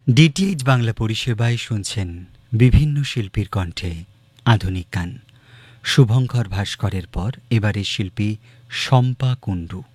DTH Bangla পরিষেবায় শুনছেন বিভিন্ন শিল্পীর কণ্ঠে আধুনিক গান। শুভঙ্কর ভাস্করের পর এবারের শিল্পী শম্পা কুণ্ডু।